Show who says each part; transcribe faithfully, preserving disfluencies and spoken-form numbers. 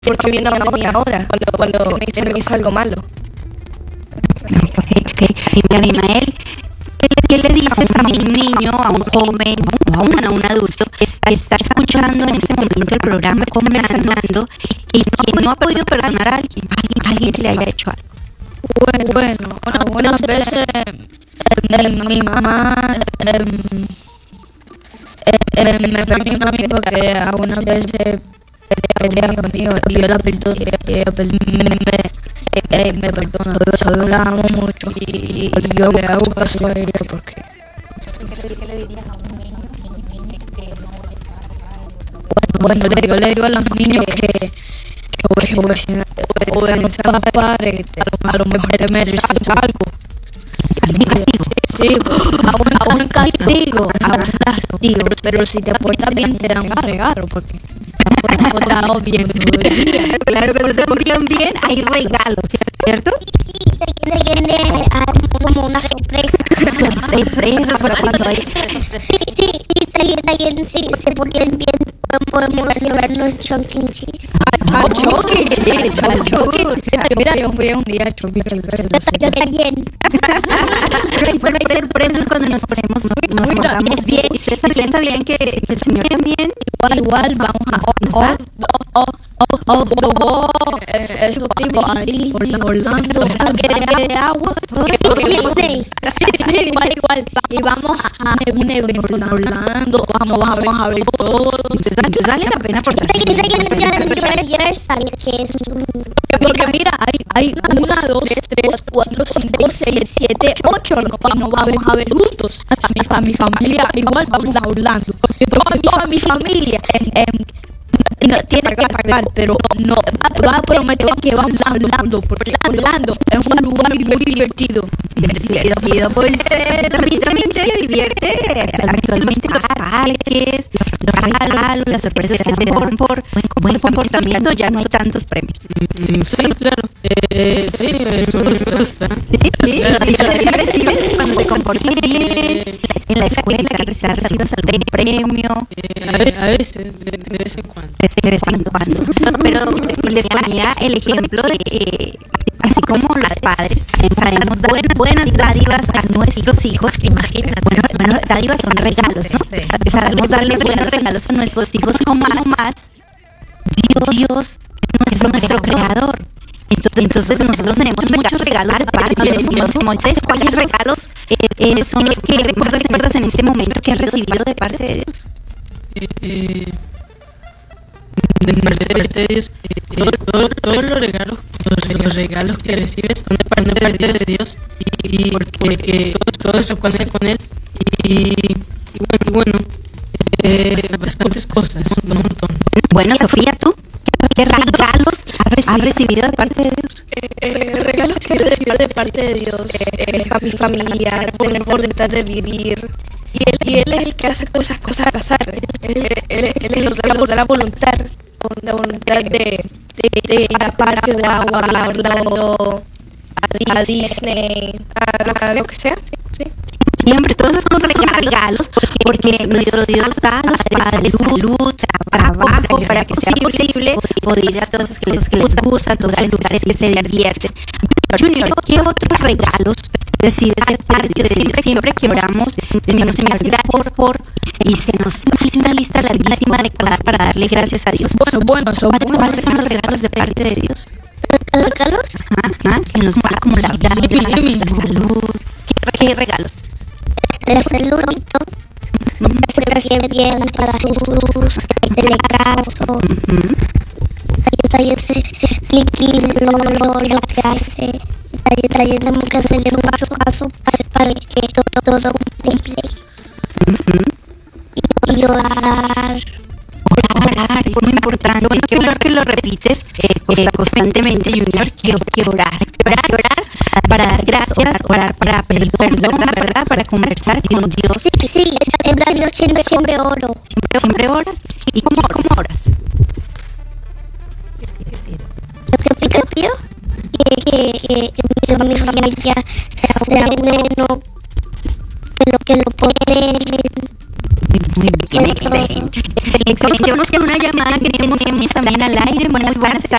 Speaker 1: porque viene a mí ahora, cuando, cuando me hizo, me hizo algo malo.
Speaker 2: Ok, ok. Y Abimael, ¿qué le, qué le dices a un niño, a un joven o a un, a un adulto que está, está escuchando en este momento el programa conversando y no, no ha podido perdonar a alguien, a alguien que le haya hecho algo?
Speaker 1: Bueno, bueno, algunas veces eh, mi mamá eh, eh, me perdona a mí porque algunas veces pelea conmigo y yo la perdono y ella me, me, me perdona. Yo la amo mucho y, y yo le hago caso a ella porque...
Speaker 3: ¿Qué le dirías a un niño que no obedece a
Speaker 1: Bueno, le digo, le digo a los niños que, que obedecen a los padres, a lo mejor te mereces algo.
Speaker 2: ¿Algún castigo?
Speaker 1: Sí, a un, a un castigo, a un castigo, pero si te portas bien te dan un regalo, porque te has portado bien.
Speaker 2: Claro, cuando se portan bien hay regalos, ¿cierto?
Speaker 4: Se viene como una sorpresa.
Speaker 2: Sorpresas para cuando hay...
Speaker 4: Sí, sí, sí, si alguien sí, se portan bien, podemos celebrarnos Chunkin Cheese.
Speaker 1: Ah, Chucky, sí, mira, yo fui un día a Chucky.
Speaker 4: Yo también.
Speaker 2: Pero hay sorpresas cuando nos ponemos, nos, nos portamos bien. Y ustedes también sabían que el Señor también...
Speaker 1: Igual, igual, vamos a... Oh, oh, oh, oh, oh, oh, esos tipos ahí, Orlando, de agua.
Speaker 4: Sí,
Speaker 1: Sí, igual, igual. Y vamos a un evento en Orlando, vamos, vamos a ver todo.
Speaker 2: Entonces, entonces vale la pena portarse
Speaker 4: sí, Universal, que es un...
Speaker 1: Porque mira, hay, hay una, dos, tres, cuatro, cinco, seis, siete, ocho. Nos vamos, vamos a ver juntos. A mi, a mi familia, igual vamos a Orlando. Toda, toda mi familia eh, eh, no, tiene que pagar, pero no va a prometer que vamos a Orlando, porque Orlando es un lugar muy divertido.
Speaker 2: Divertido, pues eh, también, también te divierte actualmente los parques, los regalos, las sorpresas que te dan por buen comportamiento, ya no hay tantos premios.
Speaker 5: Sí, claro. Eh, sí, eso me gusta.
Speaker 2: Sí, sí, ya recibes cuando te comportas bien, en la escuela que recibes algún premio,
Speaker 5: Eh, a veces, de, de vez en cuando.
Speaker 2: de vez en cuando. Pero les ponía el ejemplo de que así como los padres sabemos dar buenas dádivas a nuestros hijos, imagínate, bueno, bueno, dádivas son regalos, ¿no? Sabemos darle buenos regalos a nuestros hijos, como más Dios, Dios es nuestro creador. Entonces, entonces nosotros tenemos muchos regalos de parte de Dios. Moisés, ¿cuáles regalos eh, eh, son los que recuerdas, recuerdas en este momento que has recibido de parte de Dios?
Speaker 5: Eh, de parte de Dios, eh, todo- todo- todos los regalos, los, los regalos que recibes son de parte, de parte de Dios y, y porque todo, todo eso pasa con Él y, y bueno, y bueno eh, bastantes cosas, un montón.
Speaker 2: Bueno, Sofía, ¿tú qué regalos has recibido de parte de Dios?
Speaker 1: Eh, regalos que recibir de parte de Dios, eh, mi familiar, poner por detrás de vivir. Y él, y él es el que hace cosas, cosas a pasar. Él, él, él, él nos da la, da la voluntad, la voluntad de, de, de ir a parque de agua, a Orlando, a, a Disney, a, a lo que sea. Sí, sí.
Speaker 2: Siempre, todas esas cosas son regalos, porque nuestro Dios da a los padres salud, trabajo, para que sea posible poder ir a las cosas que les, que les gustan, todos los lugares que se divierten. Junior, ¿qué otros regalos recibes de parte de Dios? Siempre que oramos, decimos, Señor, gracias por... Y se nos hace una lista larguísima de cosas para darle gracias a Dios.
Speaker 1: Bueno, bueno, son
Speaker 2: ¿Cuáles, ¿Cuáles son los regalos de parte de Dios?
Speaker 4: ¿Los regalos?
Speaker 2: Ajá, que nos da como la vida, la salud. ¿Qué, qué regalos?
Speaker 4: El saludito. Se recibe bien para Jesús. El caso. Detalles de lo lo que hace. Detalles de lo que hace de un paso a paso para que todo, todo cumple. Y, y orar.
Speaker 2: Orar, es muy importante. Bueno, qué bueno que lo repites eh, eh, constantemente, Junior. Quiero que orar, orar, orar para dar gracias, orar para pedir perdón, ¿verdad? Para conversar con Dios.
Speaker 4: Sí, sí, en realidad siempre, siempre oro.
Speaker 2: Siempre, siempre oras. ¿Y cómo, cómo oras?
Speaker 4: Lo que pido, pido que, que, que, que mi familia sea bueno, que lo que lo pueden.
Speaker 2: Muy bien. Excelente. Excelente. Vamos con una llamada que tenemos también al aire. Buenas, buenas